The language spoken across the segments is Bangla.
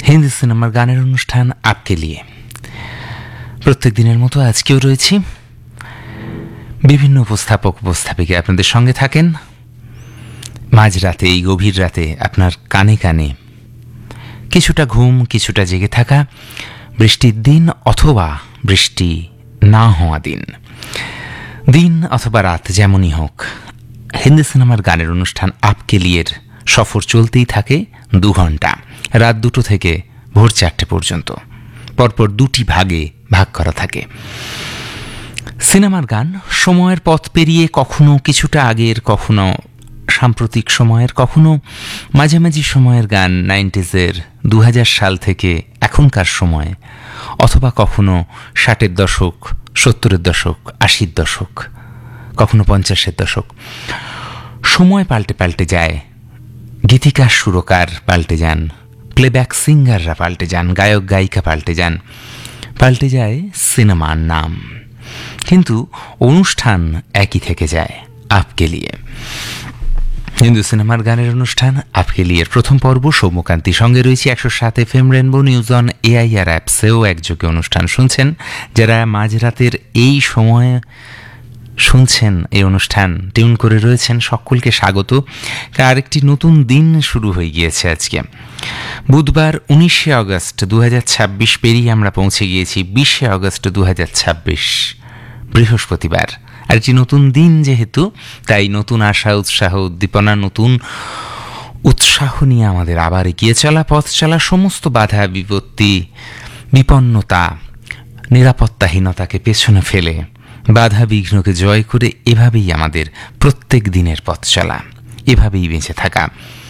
হিন্দি সিনেমার গানের অনুষ্ঠান আপকে লিয়ে প্রত্যেক দিনের মতো আজকেও রয়েছি। বিভিন্ন উপস্থাপক উপস্থাপিকা আপনাদের সঙ্গে থাকেন মাঝরাতে, এই গভীর রাতে আপনার কানে কানে কিছুটা ঘুম, কিছুটা জেগে থাকা, বৃষ্টির দিন অথবা বৃষ্টি না হওয়া দিন অথবা রাত যেমনই হোক, হিন্দি সিনেমার গানের অনুষ্ঠান আপকে লিয়ের সফর চলতেই থাকে 2 ঘন্টা, রাত 2টো থেকে ভোর 4টে পর্যন্ত। পরপর 2টি ভাগে ভাগ করা থাকে। সিনেমার গান সময়ের পথ পেরিয়ে কখনো কিছুটা আগের, কখনো সাম্প্রতিক সময়ের, কখনো মাঝামাঝি সময়ের গান 90s-এর 2000 সাল থেকে এখনকার সময়, অথবা কখনো 60-এর দশক, 70-এর দশক, 80-র দশক, কখনো 50-এর দশক। সময় পাল্টে পাল্টে যায়, গীতিকার সুরকার পাল্টে যান, প্লেব্যাক সিঙ্গাররা পাল্টে যান, গায়ক গায়িকা পাল্টে যান, পাল্টে যায় সিনেমার নাম, কিন্তু অনুষ্ঠান একই থেকে যায় আপকে লিয়ে। হিন্দু সিনেমার গানের অনুষ্ঠান আপকে লিয়ের প্রথম পর্ব সৌম্যকান্তি সঙ্গে রয়েছে 107 FM rainbow news on AIR অ্যাপসেও একযোগে অনুষ্ঠান শুনছেন। যারা মাঝরাতের এই সময়ে শুনছেন এই অনুষ্ঠান, টিউন করে রয়েছেন, সকলকে স্বাগত। আরেকটি নতুন দিন শুরু হয়ে গিয়েছে আজকে, বুধবার 19শে আগস্ট 2026 পেরিয়ে আমরা পৌঁছে গিয়েছি 20শে আগস্ট 2026, বৃহস্পতিবার। আর একটি নতুন দিন যেহেতু, তাই নতুন আশা, উৎসাহ, উদ্দীপনা, নতুন উৎসাহ নিয়ে আমাদের আবার এগিয়ে চলা, পথ চলা, সমস্ত বাধা বিপত্তি, বিপন্নতা, নিরাপত্তাহীনতাকে পেছনে ফেলে, বাধা বিঘ্নকে জয় করে এভাবেই আমাদের প্রত্যেক দিনের পথ চলা, এভাবেই বেঁচে থাকা।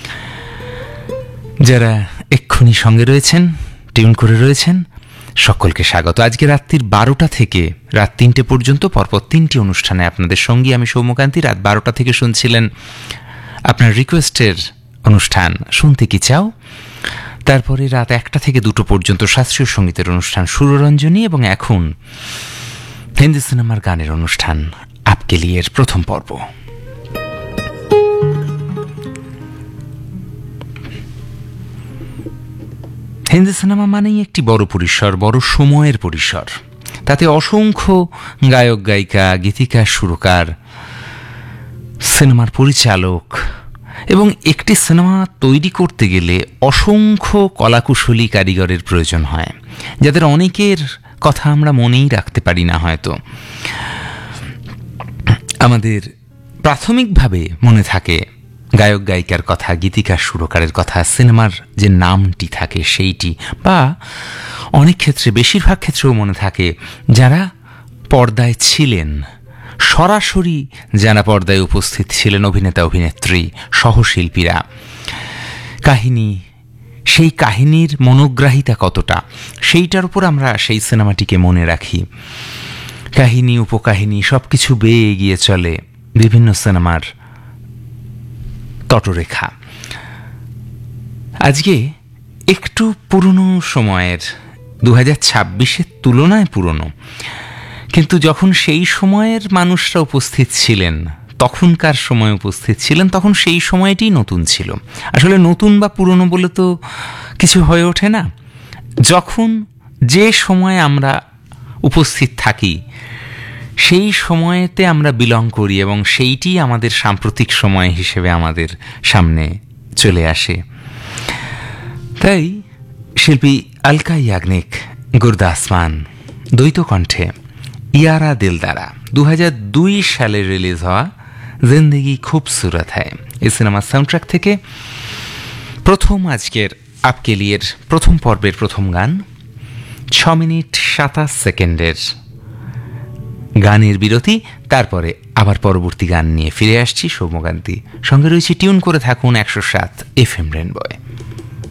যারা এক্ষুনি সঙ্গে রয়েছেন, টিউন করে রয়েছেন, সকলকে স্বাগত। আজকে রাত্রির 12টা থেকে রাত 3টে পর্যন্ত পরপর 3টি অনুষ্ঠানে আপনাদের সঙ্গী আমি সৌম্যকান্তি। রাত 12টা থেকে শুনছিলেন আপনার রিকোয়েস্টের অনুষ্ঠান শুনতে কি চাও, তারপরে রাত 1টা থেকে 2টো পর্যন্ত শাস্ত্রীয় সঙ্গীতের অনুষ্ঠান সুররঞ্জনী, এবং এখন হিন্দি সিনেমার গানের অনুষ্ঠান আপকে লিয়ের প্রথম পর্ব। হিন্দি সিনেমা মানেই একটি বড় পরিসর, বড় সময়ের পরিসর। তাতে অসংখ্য গায়ক গায়িকা, গীতিকার সুরকার, সিনেমার পরিচালক, এবং একটি সিনেমা তৈরি করতে গেলে অসংখ্য কলাকুশলী কারিগরের প্রয়োজন হয়, যাদের অনেকের কথা আমরা মনেই রাখতে পারি না। হয়তো আমাদের প্রাথমিকভাবে মনে থাকে গায়ক গায়িকার কথা, গীতিকার সুরকারের কথা, সিনেমার যে নামটি থাকে সেইটি, বা অনেক ক্ষেত্রে, বেশিরভাগ ক্ষেত্রেও মনে থাকে যারা পর্দায় ছিলেন, সরাসরি যারা পর্দায় উপস্থিত ছিলেন, অভিনেতা অভিনেত্রী, সহশিল্পীরা। কাহিনী, সেই কাহিনীর মনোগ্রাহিতা কতটা, সেইটার উপর আমরা সেই সিনেমাটিকে মনে রাখি। কাহিনী, উপকাহিনী সব কিছু বেয়ে এগিয়ে চলে বিভিন্ন সিনেমার তটরেখা। আজকে একটু পুরনো সময়ের, 2026-এর তুলনায় পুরনো, কিন্তু যখন সেই সময়ের মানুষরা উপস্থিত ছিলেন, তখনকার সময় উপস্থিত ছিলেন, তখন সেই সময়টি নতুন ছিল। আসলে নতুন বা পুরনো বলে তো কিছু হয়ে ওঠে না। যখন যে সময়ে আমরা উপস্থিত থাকি, সেই সময়েতে আমরা বিলং করি, এবং সেইটি আমাদের সাম্প্রতিক সময় হিসেবে আমাদের সামনে চলে আসে। তাই শিল্পী আলকা ইয়াগনিক, গুরদাসমান দ্বৈত কণ্ঠে ইয়ারা দিলদারা 2002 সালে রিলিজ হওয়া জিন্দেগি খুবসুরত হ্যায়, এই সিনেমার সাউন্ডট্র্যাক থেকে প্রথম আজকের আপকে লিয়ের প্রথম পর্বের প্রথম গান। 6 মিনিট 27 সেকেন্ডের গানের বিরতি, তারপরে আবার পরবর্তী গান নিয়ে ফিরে আসছি। সৌম্যকান্তি সঙ্গে রয়েছে, টিউন করে থাকুন 107 FM রেনবয়।